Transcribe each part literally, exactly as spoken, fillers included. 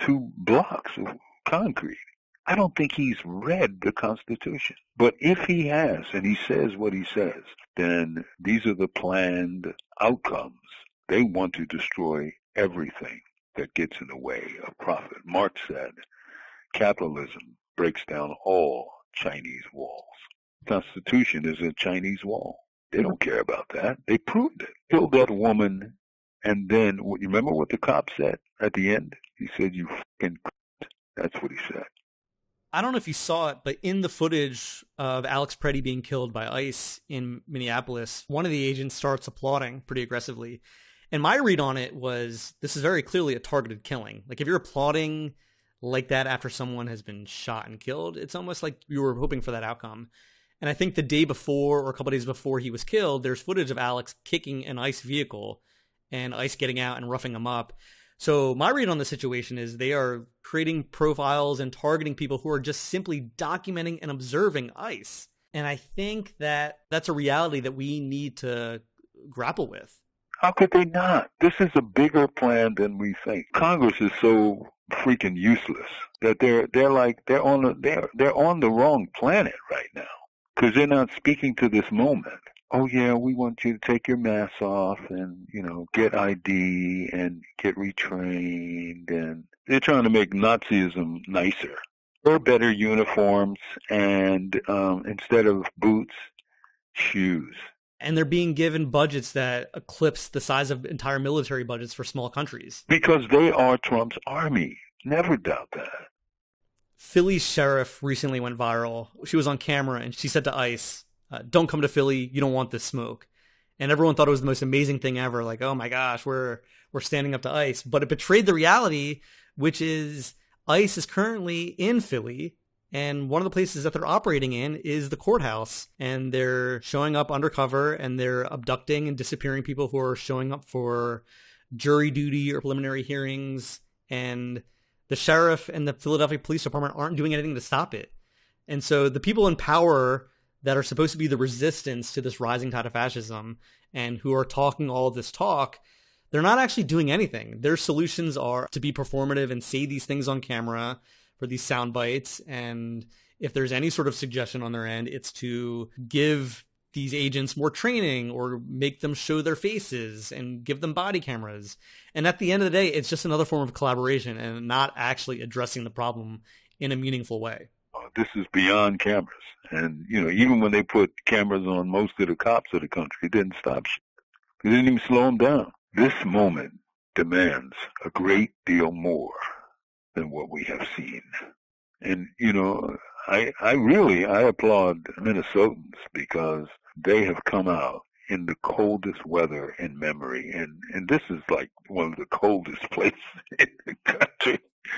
two blocks of concrete. I don't think he's read the Constitution. But if he has, and he says what he says, then these are the planned outcomes. They want to destroy everything that gets in the way of profit. Marx said, capitalism breaks down all Chinese walls. The Constitution is a Chinese wall. They don't care about that. They proved it. Killed that woman, and then, you remember what the cop said at the end? He said, you fucking c-. That's what he said. I don't know if you saw it, but in the footage of Alex Preddy being killed by ICE in Minneapolis, one of the agents starts applauding pretty aggressively. And my read on it was, this is very clearly a targeted killing. Like, if you're applauding like that after someone has been shot and killed, it's almost like you were hoping for that outcome. And I think the day before, or a couple days before he was killed, there's footage of Alex kicking an ICE vehicle and ICE getting out and roughing him up. So my read on the situation is they are creating profiles and targeting people who are just simply documenting and observing ICE. And I think that that's a reality that we need to grapple with. How could they not? This is a bigger plan than we think. Congress is so freaking useless that they're they're like they're on the they're they're on the wrong planet right now, because they're not speaking to this moment. Oh yeah, we want you to take your mask off and, you know, get I D and get retrained, and they're trying to make Nazism nicer. Wear better uniforms and um, instead of boots, shoes. And they're being given budgets that eclipse the size of entire military budgets for small countries. Because they are Trump's army. Never doubt that. Philly's sheriff recently went viral. She was on camera and she said to ICE, uh, don't come to Philly, you don't want this smoke. And everyone thought it was the most amazing thing ever. Like, oh my gosh, we're we're standing up to ICE. But it betrayed the reality, which is ICE is currently in Philly. And one of the places that they're operating in is the courthouse. And they're showing up undercover and they're abducting and disappearing people who are showing up for jury duty or preliminary hearings. And the sheriff and the Philadelphia Police Department aren't doing anything to stop it. And so the people in power that are supposed to be the resistance to this rising tide of fascism and who are talking all of this talk, they're not actually doing anything. Their solutions are to be performative and say these things on camera for these sound bites. And if there's any sort of suggestion on their end, it's to give these agents more training or make them show their faces and give them body cameras. And at the end of the day, it's just another form of collaboration and not actually addressing the problem in a meaningful way. This is beyond cameras. And, you know, even when they put cameras on most of the cops of the country, it didn't stop shit. It didn't even slow them down. This moment demands a great deal more than what we have seen. And, you know, I, I really, I applaud Minnesotans because they have come out in the coldest weather in memory. And, and this is like one of the coldest places in the country.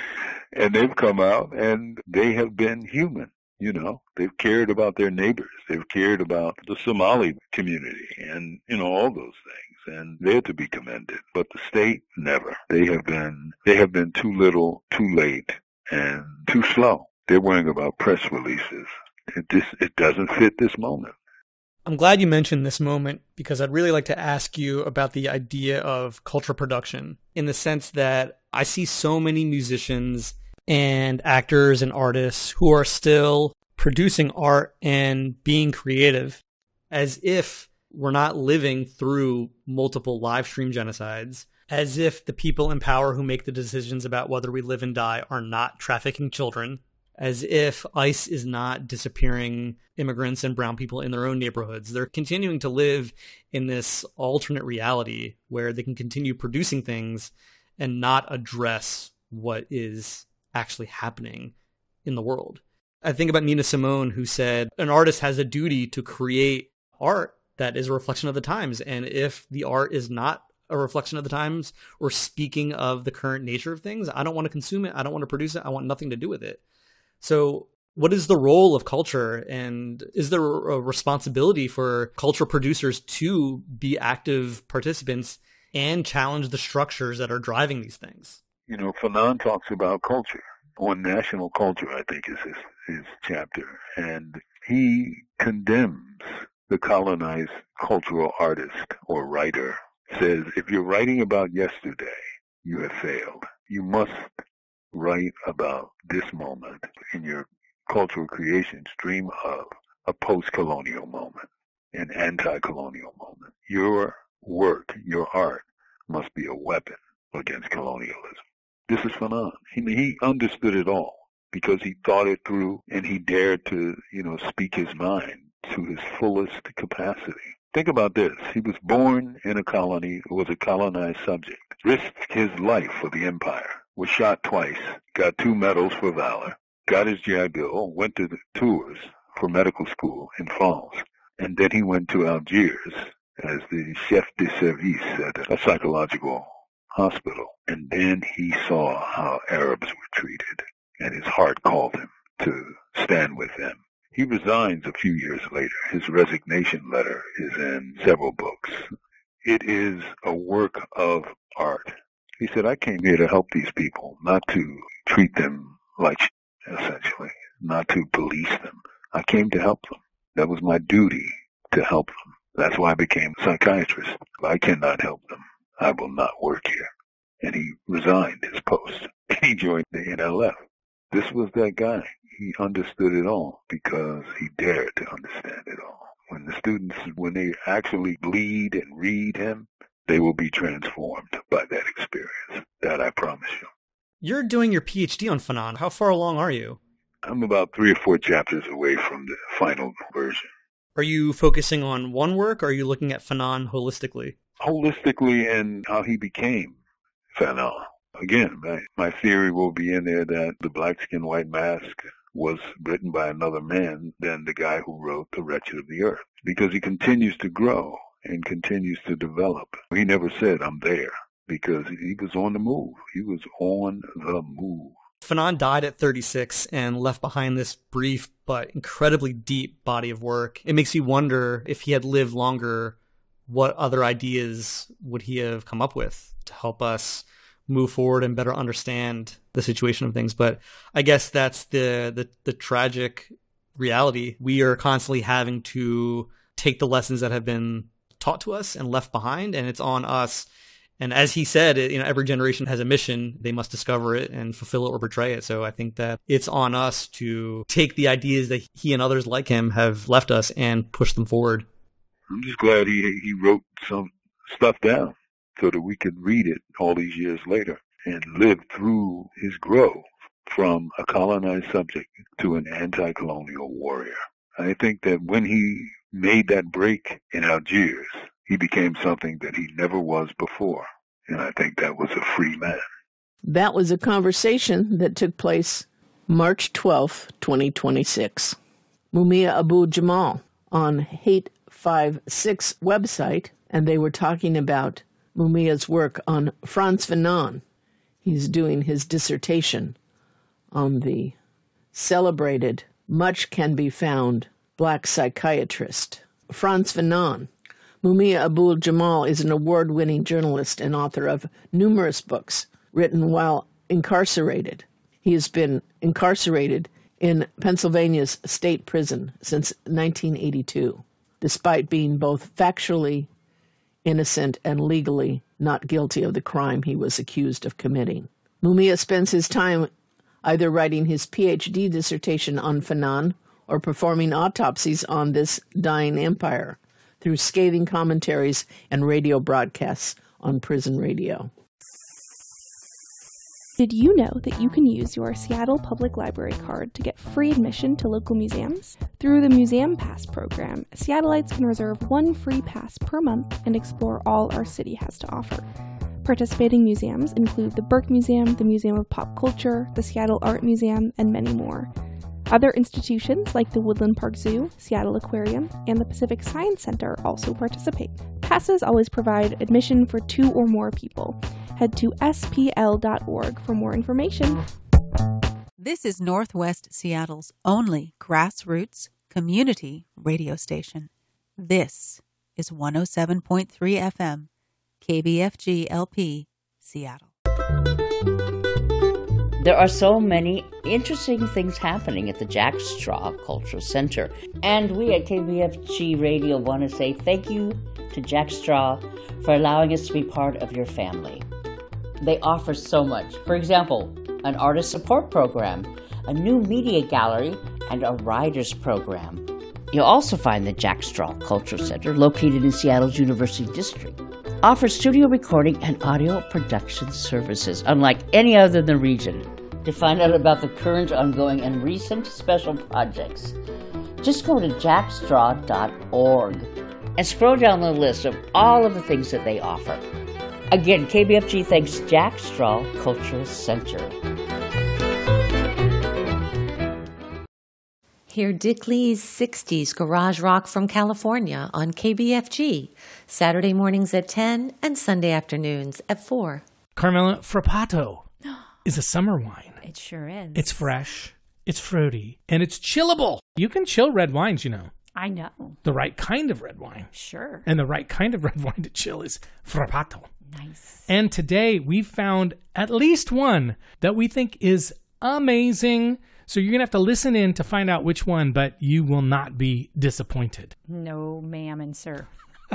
And they've come out and they have been human. You know, they've cared about their neighbors. They've cared about the Somali community and, you know, all those things. And they're to be commended. But the state, never. They have been, they have been too little, too late, and too slow. They're worrying about press releases. It just, it doesn't fit this moment. I'm glad you mentioned this moment because I'd really like to ask you about the idea of culture production in the sense that I see so many musicians and actors and artists who are still producing art and being creative as if we're not living through multiple live stream genocides, as if the people in power who make the decisions about whether we live and die are not trafficking children, as if ICE is not disappearing immigrants and brown people in their own neighborhoods. They're continuing to live in this alternate reality where they can continue producing things and not address what is actually happening in the world. I think about Nina Simone, who said an artist has a duty to create art that is a reflection of the times. And if the art is not a reflection of the times or speaking of the current nature of things, I don't want to consume it. I don't want to produce it. I want nothing to do with it. So what is the role of culture? And is there a responsibility for culture producers to be active participants and challenge the structures that are driving these things? You know, Fanon talks about culture. On national culture, I think, is his, his chapter. And he condemns the colonized cultural artist or writer. Says, if you're writing about yesterday, you have failed. You must write about this moment in your cultural creations, dream of a post-colonial moment, an anti-colonial moment. Your work, your art, must be a weapon against colonialism. This is Fanon. He, he understood it all because he thought it through and he dared to, you know, speak his mind to his fullest capacity. Think about this. He was born in a colony, was a colonized subject, risked his life for the empire, was shot twice, got two medals for valor, got his G I Bill, went to the tours for medical school in France, and then he went to Algiers as the chef de service at a psychological hospital. And then he saw how Arabs were treated, and his heart called him to stand with them. He resigns a few years later. His resignation letter is in several books. It is a work of art. He said, I came here to help these people, not to treat them like shit, essentially, not to police them. I came to help them. That was my duty, to help them. That's why I became a psychiatrist. If I cannot help them, I will not work here. And he resigned his post. He joined the N L F. This was that guy. He understood it all because he dared to understand it all. When the students, when they actually bleed and read him, they will be transformed by that experience. That I promise you. You're doing your P H D on Fanon. How far along are you? I'm about three or four chapters away from the final version. Are you focusing on one work, or are you looking at Fanon holistically? Holistically, and how he became Fanon. Again, my, my theory will be in there that the Black Skin, White Mask was written by another man than the guy who wrote The Wretched of the Earth, because he continues to grow and continues to develop. He never said, I'm there, because he was on the move. He was on the move. Fanon died at thirty-six and left behind this brief but incredibly deep body of work. It makes you wonder, if he had lived longer, what other ideas would he have come up with to help us move forward and better understand the situation of things. But I guess that's the, the, the tragic reality. We are constantly having to take the lessons that have been taught to us and left behind, and it's on us. And as he said, you know, every generation has a mission. They must discover it and fulfill it or betray it. So I think that it's on us to take the ideas that he and others like him have left us and push them forward. I'm just glad he he wrote some stuff down so that we could read it all these years later and live through his growth from a colonized subject to an anti-colonial warrior. I think that when he made that break in Algiers, he became something that he never was before. And I think that was a free man. That was a conversation that took place March twelfth, twenty twenty-six. Mumia Abu-Jamal on Hate fifty-six website, and they were talking about Mumia's work on Frantz Fanon. He's doing his dissertation on the celebrated, much can be found, black psychiatrist, Frantz Fanon. Mumia Abu-Jamal is an award-winning journalist and author of numerous books written while incarcerated. He has been incarcerated in Pennsylvania's state prison since nineteen eighty-two, despite being both factually innocent and legally not guilty of the crime he was accused of committing. Mumia spends his time either writing his P H D dissertation on Fanon or performing autopsies on this dying empire through scathing commentaries and radio broadcasts on prison radio. Did you know that you can use your Seattle Public Library card to get free admission to local museums? Through the Museum Pass program, Seattleites can reserve one free pass per month and explore all our city has to offer. Participating museums include the Burke Museum, the Museum of Pop Culture, the Seattle Art Museum, and many more. Other institutions like the Woodland Park Zoo, Seattle Aquarium, and the Pacific Science Center also participate. Passes always provide admission for two or more people. Head to S P L dot org for more information. This is Northwest Seattle's only grassroots community radio station. This is one oh seven point three F M, K B F G L P, Seattle. There are so many interesting things happening at the Jack Straw Cultural Center. And we at K B F G Radio want to say thank you to Jack Straw for allowing us to be part of your family. They offer so much. For example, an artist support program, a new media gallery, and a writers program. You'll also find the Jack Straw Cultural Center, located in Seattle's University District, offers studio recording and audio production services, unlike any other in the region. To find out about the current, ongoing, and recent special projects, just go to jack straw dot org and scroll down the list of all of the things that they offer. Again, K B F G thanks Jack Straw Cultural Center. Hear Dick Lee's sixties Garage Rock from California on K B F G, Saturday mornings at ten and Sunday afternoons at four. Carmela, Frappato is a summer wine. It sure is. It's fresh, it's fruity, and it's chillable. You can chill red wines, you know. I know. The right kind of red wine. Sure. And the right kind of red wine to chill is Frappato. Nice. And today we've found at least one that we think is amazing. So you're going to have to listen in to find out which one, but you will not be disappointed. No, ma'am and sir.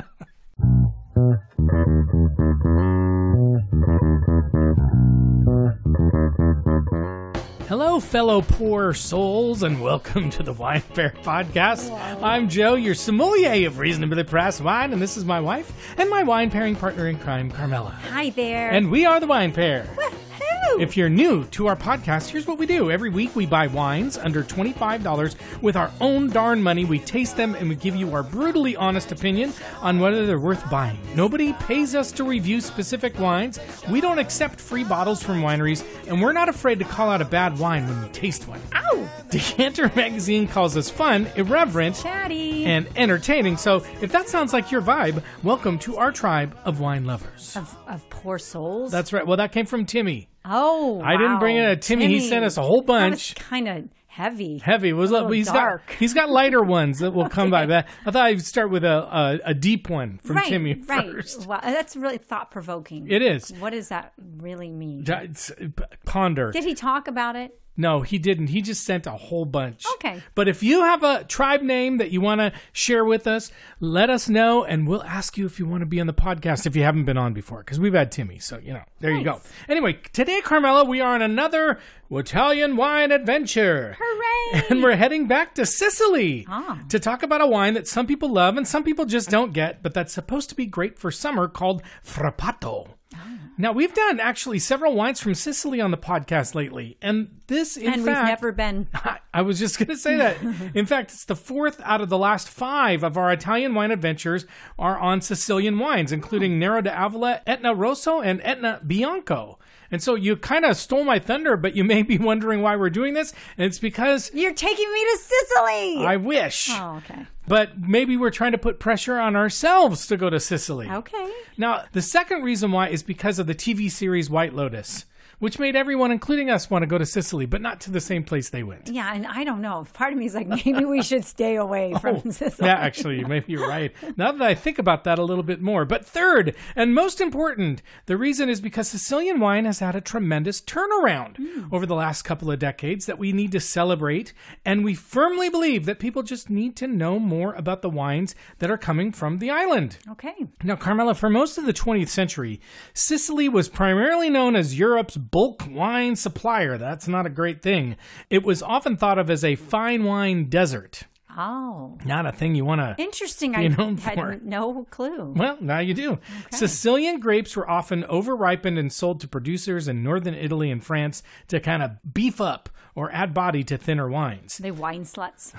Hello, fellow poor souls, and welcome to the Wine Pair Podcast. I'm Joe, your sommelier of reasonably priced wine, and this is my wife and my wine pairing partner in crime, Carmela. Hi there. And we are the Wine Pair. Woohoo! If you're new to our podcast, here's what we do. Every week we buy wines under twenty-five dollars with our own darn money. We taste them and we give you our brutally honest opinion on whether they're worth buying. Nobody pays us to review specific wines. We don't accept free bottles from wineries, and we're not afraid to call out a bad wine when we taste one. Ow! Decanter Magazine calls us fun, irreverent, Chatty, and entertaining. So if that sounds like your vibe, welcome to our tribe of wine lovers. Of, of poor souls? That's right. Well, that came from Timmy. Oh, I didn't wow. bring it. Uh, Timmy, Timmy, he sent us a whole bunch. That was kind of heavy. Heavy. It was a little he's dark. got he's got lighter ones that will come by. But I thought I'd start with a a, a deep one from right, Timmy right. first. Wow, that's really thought-provoking. It is. What does that really mean? It's, ponder. Did he talk about it? No, he didn't. He just sent a whole bunch. Okay. But if you have a tribe name that you want to share with us, let us know, and we'll ask you if you want to be on the podcast if you haven't been on before, because we've had Timmy. So, you know, there nice. You go. Anyway, today, Carmela, we are on another Italian wine adventure. Hooray! And we're heading back to Sicily ah. to talk about a wine that some people love and some people just don't get, but that's supposed to be great for summer, called Frappato. Now, we've done actually several wines from Sicily on the podcast lately, and this, in and fact... we've never been... I, I was just going to say that. In fact, it's the fourth out of the last five of our Italian wine adventures are on Sicilian wines, including Nero d'Avola, Etna Rosso, and Etna Bianco. And so you kind of stole my thunder, but you may be wondering why we're doing this, and it's because... You're taking me to Sicily! I wish. Oh, okay. But maybe we're trying to put pressure on ourselves to go to Sicily. Okay. Now, the second reason why is because of the T V series White Lotus, which made everyone, including us, want to go to Sicily, but not to the same place they went. Yeah, and I don't know. Part of me is like, maybe we should stay away from oh, Sicily. Yeah, actually, maybe you're right. Now that I think about that a little bit more. But third, and most important, the reason is because Sicilian wine has had a tremendous turnaround mm. over the last couple of decades that we need to celebrate. And we firmly believe that people just need to know more about the wines that are coming from the island. Okay. Now, Carmela, for most of the twentieth century, Sicily was primarily known as Europe's bulk wine supplier. That's not a great thing. It was often thought of as a fine wine desert. Oh. Not a thing you want to Interesting. be I known had for. no clue. Well, now you do. Okay. Sicilian grapes were often over-ripened and sold to producers in northern Italy and France to kind of beef up or add body to thinner wines. They wine sluts.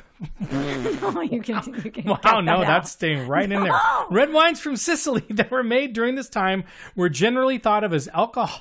oh, you can, you can wow, that no, out. that's staying right in there. No! Red wines from Sicily that were made during this time were generally thought of as alcohol.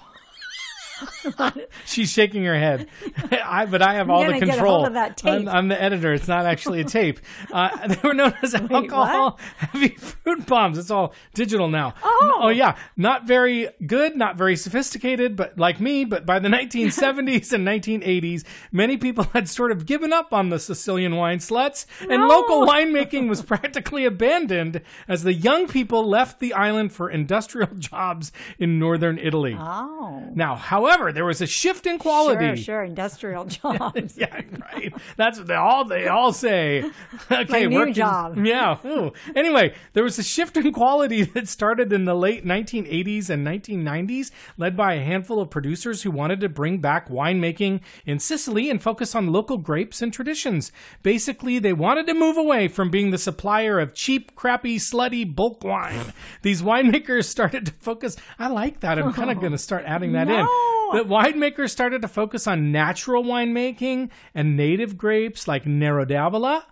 She's shaking her head. I, but I have all the control. Get a hold of that tape. I'm, I'm the editor. It's not actually a tape. Uh, they were known as alcohol-heavy fruit bombs. It's all digital now. Oh. oh, yeah. Not very good, not very sophisticated, but like me. But by the nineteen seventies and nineteen eighties, many people had sort of given up on the Sicilian wine sluts, and no. local winemaking was practically abandoned as the young people left the island for industrial jobs in northern Italy. Oh. Now, however, However, there was a shift in quality. Sure, sure, industrial jobs. Yeah, right. That's what they all they all say. Okay, My new working, job. Yeah. Ooh. Anyway, there was a shift in quality that started in the late nineteen eighties and nineteen nineties, led by a handful of producers who wanted to bring back winemaking in Sicily and focus on local grapes and traditions. Basically, they wanted to move away from being the supplier of cheap, crappy, slutty bulk wine. These winemakers started to focus. I like that. I'm kind of going to start adding that No. in. The winemakers started to focus on natural winemaking and native grapes like Nero d'Avola,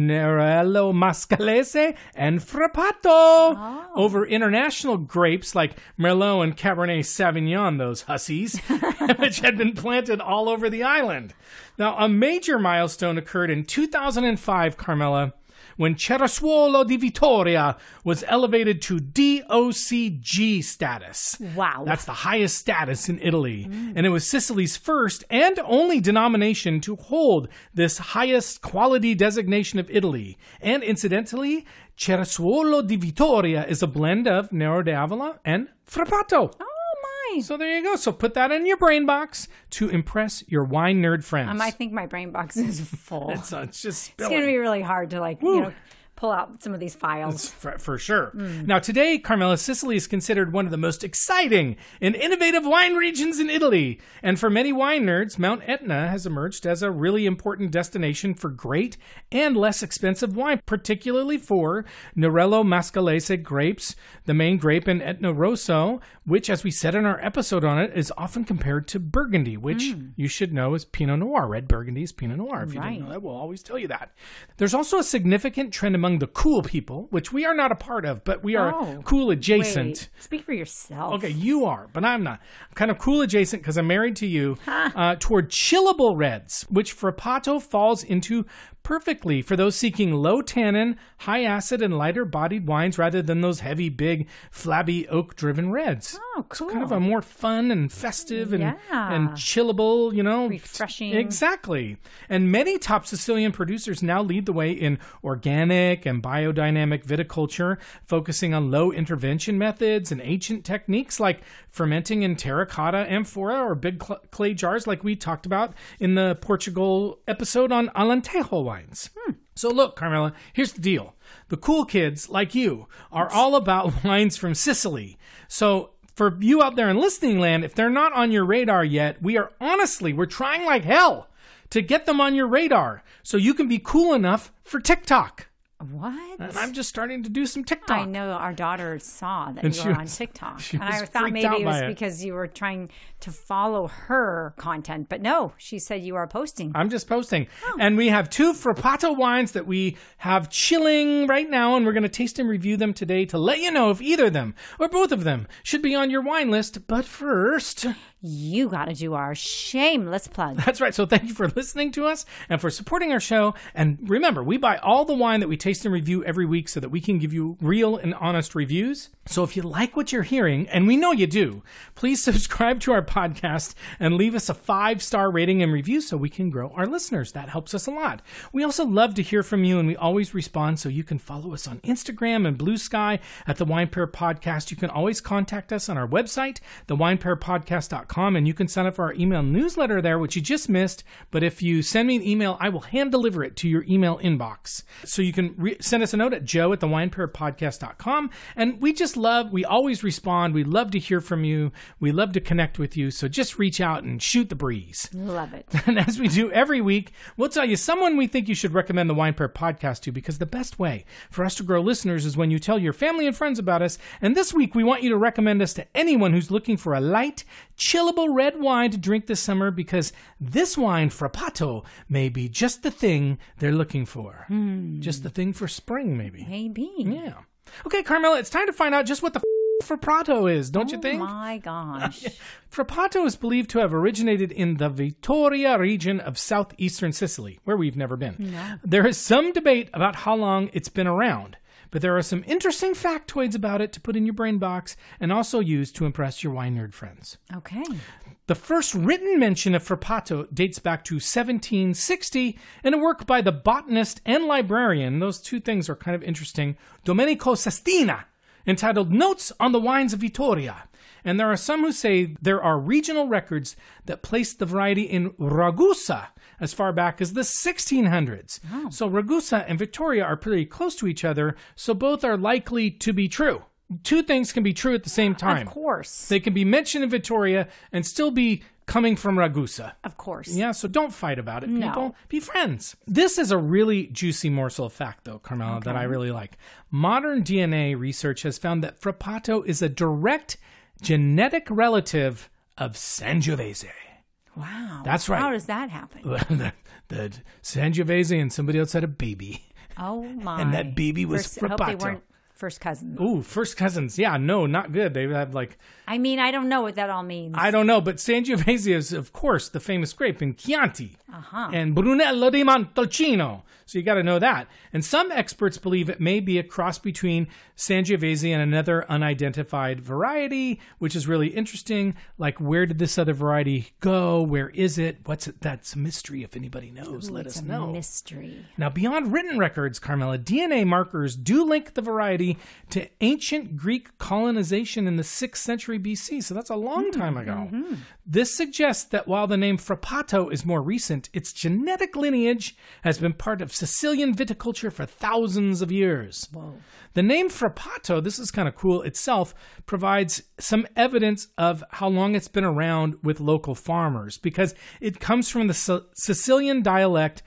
Nerello Mascalese, and Frappato Oh. over international grapes like Merlot and Cabernet Sauvignon, those hussies, which had been planted all over the island. Now, a major milestone occurred in two thousand five, Carmela, when Cerasuolo di Vittoria was elevated to D O C G status. Wow. That's the highest status in Italy. Mm. And it was Sicily's first and only denomination to hold this highest quality designation of Italy. And incidentally, Cerasuolo di Vittoria is a blend of Nero d'Avola and Frappato. Oh, my. So there you go. So put that in your brain box to impress your wine nerd friends. Um, I think my brain box is full. It's, uh, it's just It's going to be really hard to, like, Woo. you know, pull out some of these files. For, for sure. Mm. Now, today, Carmela, Sicily is considered one of the most exciting and innovative wine regions in Italy. And for many wine nerds, Mount Etna has emerged as a really important destination for great and less expensive wine, particularly for Nerello Mascalese grapes, the main grape in Etna Rosso, which, as we said in our episode on it, is often compared to Burgundy, which mm. you should know is Pinot Noir. Red Burgundy is Pinot Noir. If you right. didn't know that, we'll always tell you that. There's also a significant trend among the cool people, which we are not a part of, but we are oh, cool adjacent. Wait. Speak for yourself. Okay, you are, but I'm not. I'm kind of cool adjacent because I'm married to you, uh, toward chillable reds, which Frappato falls into perfectly for those seeking low tannin, high acid, and lighter bodied wines rather than those heavy, big, flabby, oak driven reds. Oh, cool. So kind of a more fun and festive and, yeah. and chillable, you know. Refreshing. Exactly. And many top Sicilian producers now lead the way in organic and biodynamic viticulture, focusing on low intervention methods and ancient techniques like fermenting in terracotta amphora or big cl- clay jars like we talked about in the Portugal episode on Alentejo wines. Hmm. So look, Carmela, here's the deal. The cool kids, like you, are all about wines from Sicily. So for you out there in listening land, if they're not on your radar yet, we are honestly, we're trying like hell to get them on your radar so you can be cool enough for TikTok. What? And I'm just starting to do some TikTok. I know our daughter saw that And you she were was- on TikTok. she And was I thought freaked maybe out it was by it. because you were trying to follow her content. But no, she said you are posting. I'm just posting. And we have two Frappato wines that we have chilling right now, and we're going to taste and review them today to let you know if either of them or both of them should be on your wine list. But first, You got to do our shameless plug. that's right. So thank you for listening to us and for supporting our show. And remember, we buy all the wine that we taste and review every week so that we can give you real and honest reviews. So if you like what you're hearing, and we know you do, please subscribe to our podcast and leave us a five-star rating and review so we can grow our listeners. That helps us a lot. We also love to hear from you, and we always respond, so you can follow us on Instagram and Blue Sky at The Wine Pair Podcast. You can always contact us on our website, the wine pair podcast dot com, and you can sign up for our email newsletter there, which you just missed. But if you send me an email, I will hand deliver it to your email inbox. So you can re- send us a note at joe at the wine pair podcast dot com. And we just love, we always respond. We love to hear from you. We love to connect with you. So just reach out and shoot the breeze. Love it. And as we do every week, we'll tell you someone we think you should recommend the Wine Pair Podcast to, because the best way for us to grow listeners is when you tell your family and friends about us. And this week, we want you to recommend us to anyone who's looking for a light, chillable red wine to drink this summer, because this wine, Frappato, may be just the thing they're looking for. Mm. Just the thing for spring, maybe. Maybe. Yeah. Okay, Carmela, it's time to find out just what the f- Frappato is, don't oh you think? Oh my gosh. Frappato is believed to have originated in the Vittoria region of southeastern Sicily, where we've never been. No. There is some debate about how long it's been around, but there are some interesting factoids about it to put in your brain box and also use to impress your wine nerd friends. Okay. The first written mention of Frappato dates back to seventeen sixty in a work by the botanist and librarian, those two things are kind of interesting, Domenico Sestina, entitled Notes on the Wines of Vittoria. And there are some who say there are regional records that place the variety in Ragusa as far back as the sixteen hundreds. Oh. So Ragusa and Victoria are pretty close to each other, so both are likely to be true. Two things can be true at the same time. Of course. They can be mentioned in Victoria and still be coming from Ragusa. Of course. Yeah, so don't fight about it, people. No. Be friends. This is a really juicy morsel of fact, though, Carmela, Okay. that I really like. Modern D N A research has found that Frappato is a direct genetic relative of Sangiovese. Wow. That's right. How does that happen? the, the Sangiovese and somebody else had a baby. Oh, my. And that baby was First, I hope they Frappato. weren't first cousins. Ooh, first cousins. Yeah, no, not good. They have like... I mean, I don't know what that all means. I don't know, but Sangiovese is, of course, the famous grape in Chianti Uh-huh. and Brunello di Montalcino. So you got to know that. And some experts believe it may be a cross between Sangiovese and another unidentified variety, which is really interesting. Like, where did this other variety go? Where is it? What's it? That's a mystery. If anybody knows, Ooh, let it's us a know. mystery. Now, beyond written records, Carmela, D N A markers do link the variety to ancient Greek colonization in the sixth century B C, so that's a long time ago. Mm-hmm. This suggests that while the name Frappato is more recent, its genetic lineage has been part of Sicilian viticulture for thousands of years. Whoa. The name Frappato, this is kind of cool itself, provides some evidence of how long it's been around with local farmers because it comes from the S- Sicilian dialect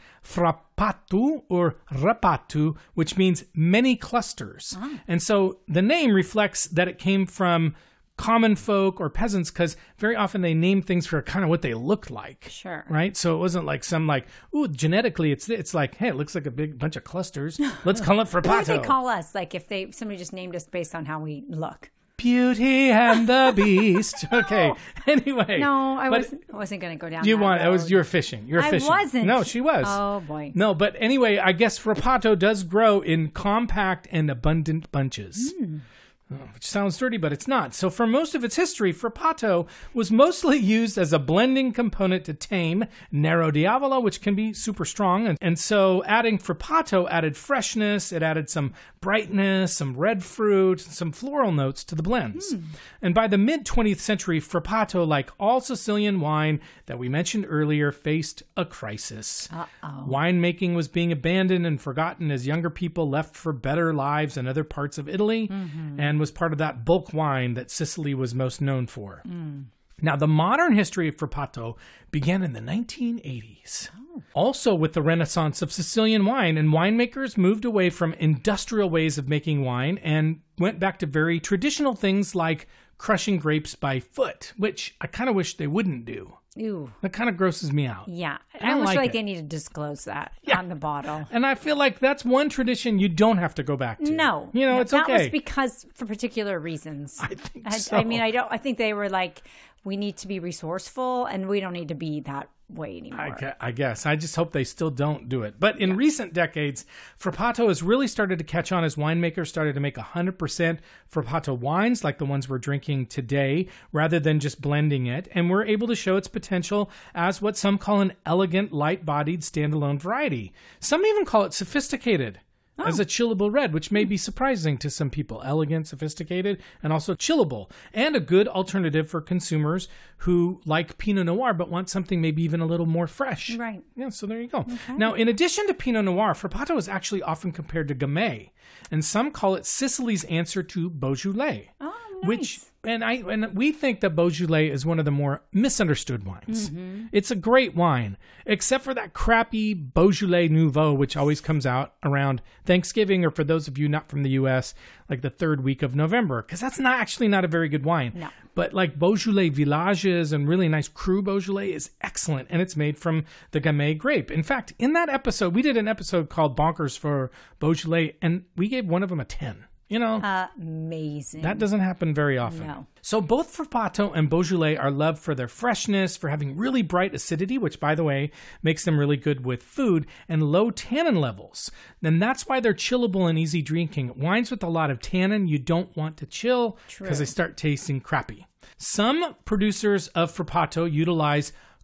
Frappatu or Rapatu, which means many clusters. Ah. And so the name reflects that it came from common folk or peasants because very often they name things for kind of what they looked like. Sure. Right? So it wasn't like some like, ooh, genetically it's it's like, hey, it looks like a big bunch of clusters. Let's call it Frappato. What would they call us? Like if they somebody just named us based on how we look? Beauty and the Beast. Okay. Anyway. No, I but wasn't. I wasn't going to go down. You that want? That was road. you're fishing. You're I fishing. wasn't. No, she was. Oh boy. No, but anyway, I guess Frappato does grow in compact and abundant bunches. Mm. Which sounds dirty, but it's not. So for most of its history, Frappato was mostly used as a blending component to tame Nero Diavolo, which can be super strong. And, and so adding Frappato added freshness, it added some brightness, some red fruit, some floral notes to the blends. Mm. And by the mid-twentieth century, Frappato, like all Sicilian wine that we mentioned earlier, faced a crisis. Uh-oh. Winemaking was being abandoned and forgotten as younger people left for better lives in other parts of Italy. Mm-hmm. And was part of that bulk wine that Sicily was most known for. Mm. Now, the modern history of Frappato began in the nineteen eighties. Oh. Also with the renaissance of Sicilian wine, and winemakers moved away from industrial ways of making wine and went back to very traditional things like crushing grapes by foot, which I kind of wish they wouldn't do. Ew. That kind of grosses me out. Yeah. I I don't almost like feel like it. they need to disclose that Yeah. on the bottle. And I feel like that's one tradition you don't have to go back to. No. You know, No, it's that okay. was because for particular reasons. I think I, so. I mean, I don't. I think they were like, we need to be resourceful, and we don't need to be that way anymore. I, gue- I guess. I just hope they still don't do it. But in recent decades, Frappato has really started to catch on as winemakers started to make one hundred percent Frappato wines like the ones we're drinking today, rather than just blending it. And we're able to show its potential as what some call an elegant, light-bodied, standalone variety. Some even call it sophisticated. As a chillable red, which may be surprising to some people. Elegant, sophisticated, and also chillable. And a good alternative for consumers who like Pinot Noir but want something maybe even a little more fresh. Right. Yeah, so there you go. Okay. Now, in addition to Pinot Noir, Frappato is actually often compared to Gamay. And some call it Sicily's answer to Beaujolais. Oh, nice. Which, and I and we think that Beaujolais is one of the more misunderstood wines. Mm-hmm. It's a great wine, except for that crappy Beaujolais Nouveau, which always comes out around Thanksgiving, or for those of you not from the U S, like the third week of November, because that's not actually not a very good wine. No. But like Beaujolais Villages and really nice Cru Beaujolais is excellent, and it's made from the Gamay grape. In fact, in that episode, we did an episode called Bonkers for Beaujolais, and we gave one of them a ten. You know, Amazing. that doesn't happen very often. No. So both Frappato and Beaujolais are loved for their freshness, for having really bright acidity, which, by the way, makes them really good with food, and low tannin levels. And that's why they're chillable and easy drinking. Wines with a lot of tannin you don't want to chill because they start tasting crappy. Some producers of Frappato utilize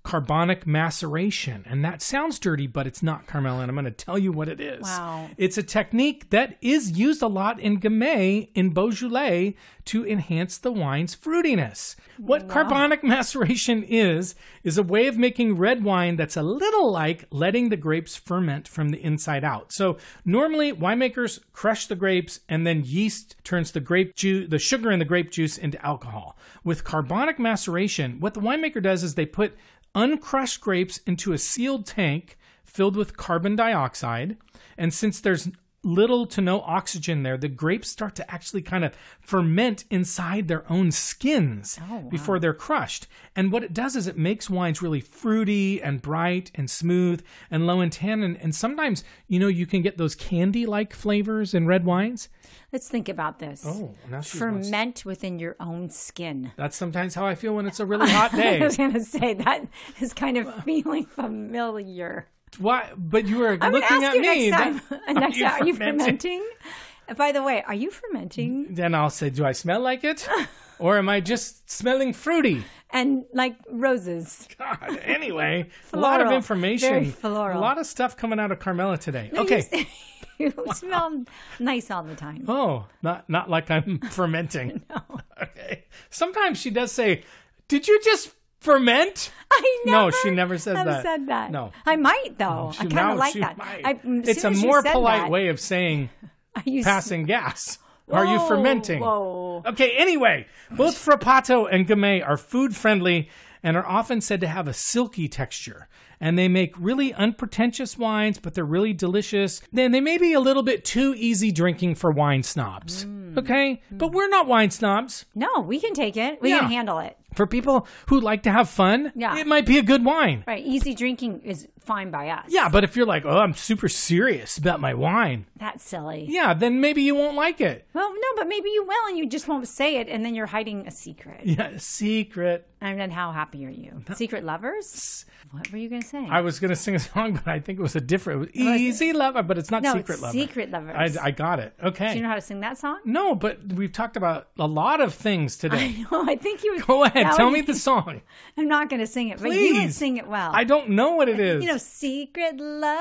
carbonic maceration. And that sounds dirty, but it's not, Carmela, and I'm going to tell you what it is. Wow. It's a technique that is used a lot in Gamay, in Beaujolais, to enhance the wine's fruitiness. What Wow. carbonic maceration is, is a way of making red wine that's a little like letting the grapes ferment from the inside out. So normally winemakers crush the grapes and then yeast turns the grape juice, the sugar in the grape juice into alcohol. With carbonic maceration, what the winemaker does is they put uncrushed grapes into a sealed tank filled with carbon dioxide. And since there's little to no oxygen there, the grapes start to actually kind of ferment inside their own skins Oh, wow. before they're crushed. And what it does is it makes wines really fruity and bright and smooth and low in tannin. And sometimes, you know, you can get those candy-like flavors in red wines. Let's think about this. Oh, now she Ferment wants- within your own skin. That's sometimes how I feel when it's a really hot day. I was going to say that is kind of feeling familiar. Why? But you were I'm going to looking ask at you me. next time. Are next you time, are you fermenting? fermenting? By the way, are you fermenting? Then I'll say, do I smell like it? Or am I just smelling fruity? And like roses. God, anyway, a lot of Floral. information. Very floral. A lot of stuff coming out of Carmela today. No, okay. You, you smell nice all the time. Oh, not not like I'm fermenting. No. Okay. Sometimes she does say, did you just ferment? I never No, she never says have that. said that. No. I might, though. She- I kind now of like she that. might. I, as It's a soon as you more said polite that, way of saying are you s- passing gas. Are you Whoa, fermenting? Whoa. Okay, anyway, both Frappato and Gamay are food-friendly and are often said to have a silky texture. And they make really unpretentious wines, but they're really delicious. Then they may be a little bit too easy drinking for wine snobs. Mm. Okay? But we're not wine snobs. No, we can take it. We Yeah. can handle it. For people who like to have fun, Yeah. it might be a good wine. Right. Easy drinking is fine by us. Yeah, but if you're like, oh, I'm super serious about my wine, That's silly. yeah, then maybe you won't like it. Well, no, but maybe you will, and you just won't say it, and then you're hiding a secret. Yeah, secret. And then how happy are you? Secret lovers? What were you going to say? I was going to sing a song, but I think it was a different. It was was it? Easy Lover, but it's not no, Secret it's Lover. Secret Lovers. I, I got it. Okay. Do you know how to sing that song? No, but we've talked about a lot of things today. I know. I think you would. Go ahead. that Tell would me be- the song. I'm not going to sing it, but you would Please. sing it well. I don't know what it is. You know, Secret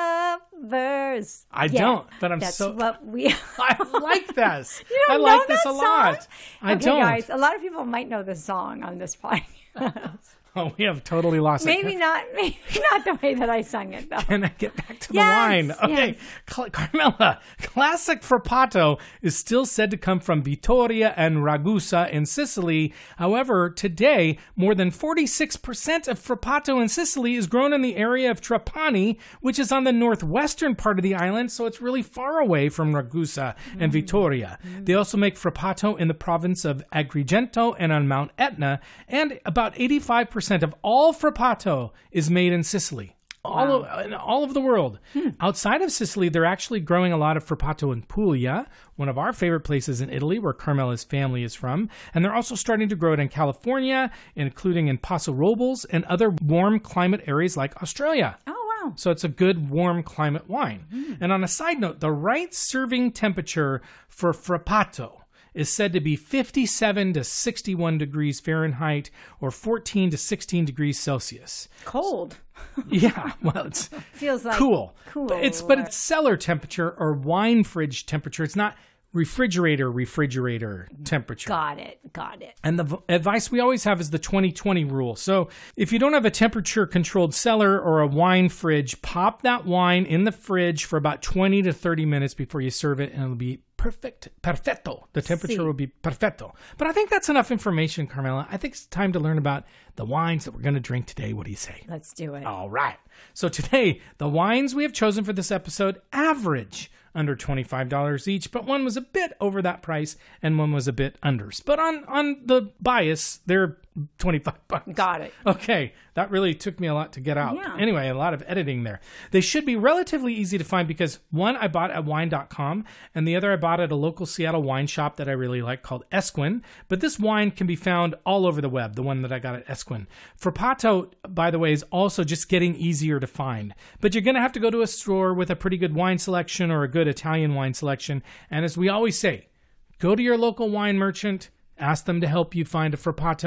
Lovers. I Yeah, don't, but I'm that's so- what we. I like this. You don't I like know this that a lot. song? I okay, don't. guys. A lot of people might know this song on this podcast. Oh, we have totally lost maybe it. not. Maybe not the way that I sung it, though. Can I get back to the Yes, wine? Okay, yes. Cl- Carmela, classic Frappato is still said to come from Vittoria and Ragusa in Sicily. However, today, more than forty-six percent of Frappato in Sicily is grown in the area of Trapani, which is on the northwestern part of the island, so it's really far away from Ragusa and Vittoria. They also make Frappato in the province of Agrigento and on Mount Etna, and about eighty-five percent of all Frappato is made in Sicily. All, of, in all of the world. Outside of Sicily, they're actually growing a lot of Frappato in Puglia, one of our favorite places in Italy where Carmela's family is from. And they're also starting to grow it in California, including in Paso Robles and other warm climate areas like Australia. Oh, wow. So it's a good warm climate wine. And on a side note, the right serving temperature for Frappato is said to be fifty-seven to sixty-one degrees Fahrenheit or fourteen to sixteen degrees Celsius. Cold. Yeah, well, it's Feels like cool. cool. But it's but it's cellar temperature or wine fridge temperature. It's not refrigerator refrigerator temperature. Got it. Got it. And the v- advice we always have is the twenty twenty rule. So if you don't have a temperature controlled cellar or a wine fridge, pop that wine in the fridge for about twenty to thirty minutes before you serve it, and it'll be perfect. Perfetto. The temperature Si. will be perfetto. But I think that's enough information, Carmela. I think it's time to learn about the wines that we're going to drink today. What do you say? Let's do it. All right. So today, the wines we have chosen for this episode average under twenty-five dollars each, but one was a bit over that price and one was a bit under. But on, on the bias, they're twenty-five bucks. Got it. Okay, that really took me a lot to get out. Yeah. Anyway, a lot of editing there. They should be relatively easy to find because one I bought at wine dot com and the other I bought at a local Seattle wine shop that I really like called Esquin. But this wine can be found all over the web, the one that I got at Esquin. Frappato, by the way, is also just getting easier to find. But you're going to have to go to a store with a pretty good wine selection or a good Italian wine selection. And as we always say, go to your local wine merchant, ask them to help you find a Frappato,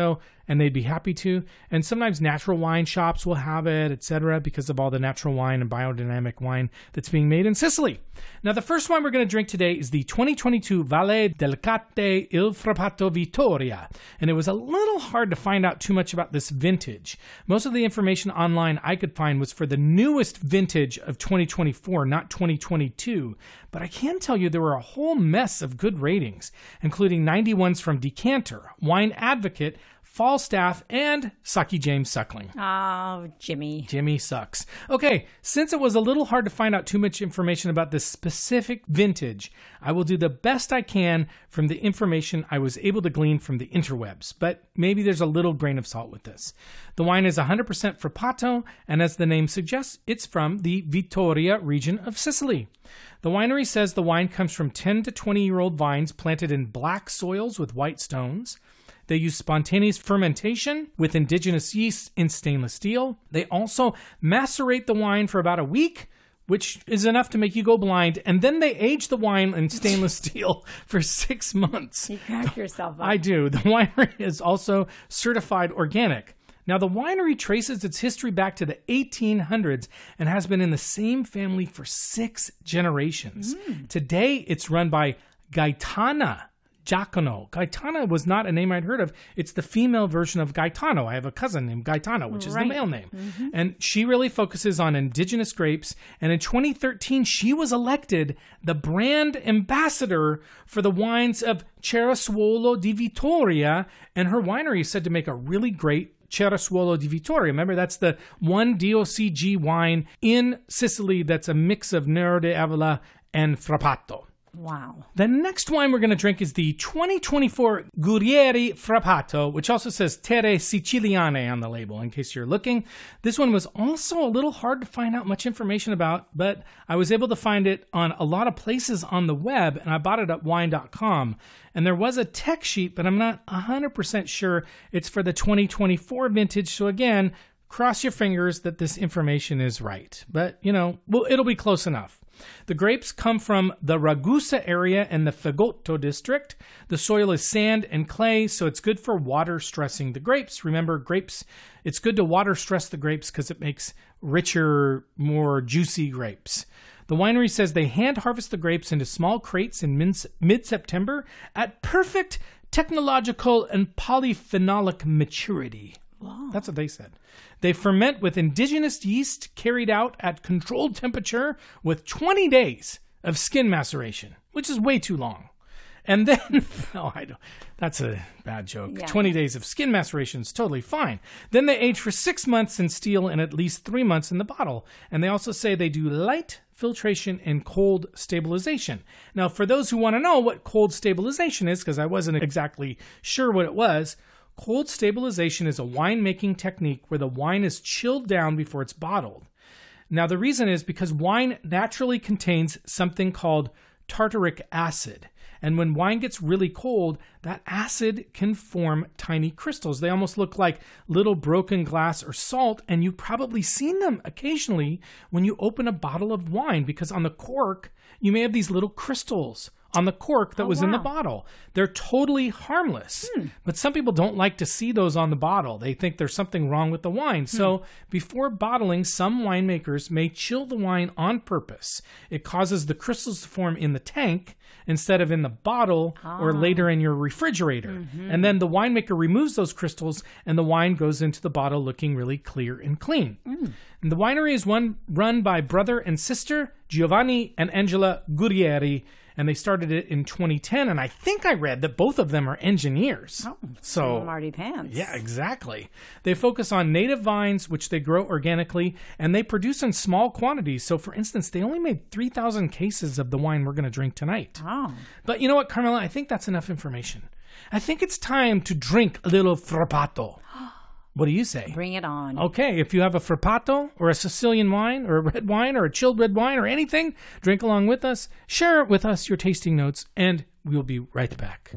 and they'd be happy to. And sometimes natural wine shops will have it, et cetera, because of all the natural wine and biodynamic wine that's being made in Sicily. Now, the first wine we're going to drink today is the twenty twenty-two Valle del Cate Il Frappato Vittoria. And it was a little hard to find out too much about this vintage. Most of the information online I could find was for the newest vintage of twenty twenty-four, not twenty twenty-two. But I can tell you there were a whole mess of good ratings, including ninety-ones from Decanter, Wine Advocate, Falstaff, and Saki James Suckling. Oh, Jimmy. Jimmy sucks. Okay, since it was a little hard to find out too much information about this specific vintage, I will do the best I can from the information I was able to glean from the interwebs, but maybe there's a little grain of salt with this. The wine is one hundred percent Frappato, and as the name suggests, it's from the Vittoria region of Sicily. The winery says the wine comes from ten to twenty-year-old vines planted in black soils with white stones. They use spontaneous fermentation with indigenous yeast in stainless steel. They also macerate the wine for about a week, which is enough to make you go blind. And then they age the wine in stainless steel for six months. You crack yourself up. I do. The winery is also certified organic. Now, the winery traces its history back to the eighteen hundreds and has been in the same family for six generations. Mm. Today, it's run by Gaetana Giacono. Gaetana was not a name I'd heard of. It's the female version of Gaetano. I have a cousin named Gaetano, which is right. the male name. Mm-hmm. And she really focuses on indigenous grapes. And in twenty thirteen, she was elected the brand ambassador for the wines of Cerasuolo di Vittoria. And her winery is said to make a really great Cerasuolo di Vittoria. Remember, that's the one D O C G wine in Sicily that's a mix of Nero d'Avola and Frappato. Wow. The next wine we're going to drink is the twenty twenty-four Guerrieri Frappato, which also says Terre Siciliane on the label, in case you're looking. This one was also a little hard to find out much information about, but I was able to find it on a lot of places on the web, and I bought it at wine dot com. And there was a tech sheet, but I'm not one hundred percent sure it's for the twenty twenty-four vintage. So again, cross your fingers that this information is right. But, you know, well, it'll be close enough. The grapes come from the Ragusa area and the Fagotto district. The soil is sand and clay, so it's good for water stressing the grapes. Remember, grapes, it's good to water stress the grapes because it makes richer, more juicy grapes. The winery says they hand harvest the grapes into small crates in mid-September at perfect technological and polyphenolic maturity. Wow. That's what they said. They ferment with indigenous yeast carried out at controlled temperature with twenty days of skin maceration, which is way too long. And then, oh, I don't, that's a bad joke. Yeah. twenty days of skin maceration is totally fine. Then they age for six months in steel and at least three months in the bottle. And they also say they do light filtration and cold stabilization. Now, for those who want to know what cold stabilization is, because I wasn't exactly sure what it was, cold stabilization is a winemaking technique where the wine is chilled down before it's bottled. Now, the reason is because wine naturally contains something called tartaric acid. And when wine gets really cold, that acid can form tiny crystals. They almost look like little broken glass or salt, and you've probably seen them occasionally when you open a bottle of wine, because on the cork, you may have these little crystals on the cork that oh, was wow. in the bottle. They're totally harmless, hmm. but some people don't like to see those on the bottle. They think there's something wrong with the wine. Hmm. So before bottling, some winemakers may chill the wine on purpose. It causes the crystals to form in the tank instead of in the bottle ah. or later in your refrigerator. Mm-hmm. And then the winemaker removes those crystals and the wine goes into the bottle looking really clear and clean. Mm. And the winery is one run by brother and sister Giovanni and Angela Guerrieri, and they started it in twenty ten, and I think I read that both of them are engineers. Oh, so Marty Pants. Yeah, exactly. They focus on native vines, which they grow organically, and they produce in small quantities. So, for instance, they only made three thousand cases of the wine we're going to drink tonight. Oh. But you know what, Carmela? I think that's enough information. I think it's time to drink a little Frappato. What do you say? Bring it on. Okay, if you have a Frappato or a Sicilian wine or a red wine or a chilled red wine or anything, drink along with us. Share with us your tasting notes, and we'll be right back.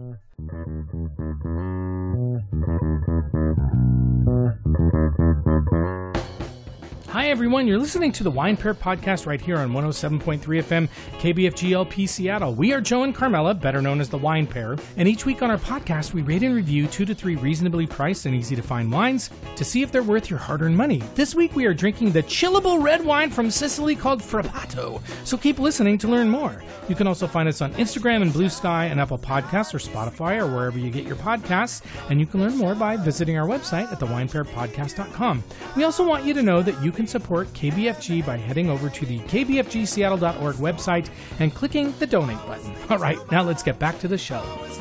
Hi, everyone. You're listening to the Wine Pair Podcast right here on one oh seven point three F M, K B F G L P Seattle. We are Joe and Carmela, better known as the Wine Pair, and each week on our podcast, we rate and review two to three reasonably priced and easy-to-find wines to see if they're worth your hard-earned money. This week, we are drinking the chillable red wine from Sicily called Frappato, so keep listening to learn more. You can also find us on Instagram and Blue Sky and Apple Podcasts or Spotify or wherever you get your podcasts, and you can learn more by visiting our website at the wine pair podcast dot com. We also want you to know that you can support K B F G by heading over to the K B F G Seattle dot org website and clicking the donate button. All right, now let's get back to the show.